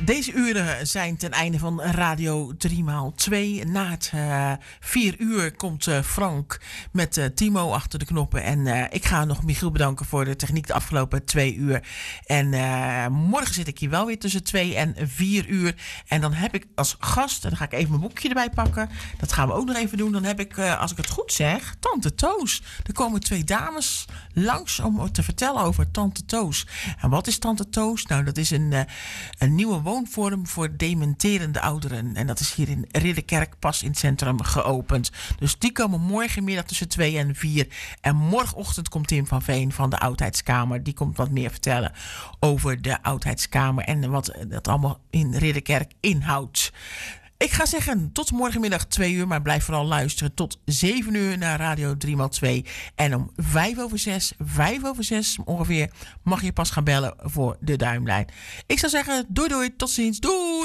Deze uren zijn ten einde van Radio 3x2. Na het 4 uur komt Frank met Timo achter de knoppen. En ik ga nog Michiel bedanken voor de techniek de afgelopen 2 uur. En morgen zit ik hier wel weer tussen 2 en 4 uur. En dan heb ik als gast, en dan ga ik even mijn boekje erbij pakken. Dat gaan we ook nog even doen. Dan heb ik, als ik het goed zeg, Tante Toos. Er komen 2 dames langs om te vertellen over Tante Toos. En wat is Tante Toos? Nou, dat is een nieuwe woonvorm voor dementerende ouderen. En dat is hier in Ridderkerk pas in het centrum geopend. Dus die komen morgenmiddag tussen 2 en 4. En morgenochtend komt Tim van Veen van de Oudheidskamer. Die komt wat meer vertellen over de Oudheidskamer en wat dat allemaal in Ridderkerk inhoudt. Ik ga zeggen tot morgenmiddag 2 uur, maar blijf vooral luisteren tot 7 uur naar Radio 3x2. En om 5:05 ongeveer, mag je pas gaan bellen voor de Duimlijn. Ik zou zeggen, doei doei, tot ziens, doei!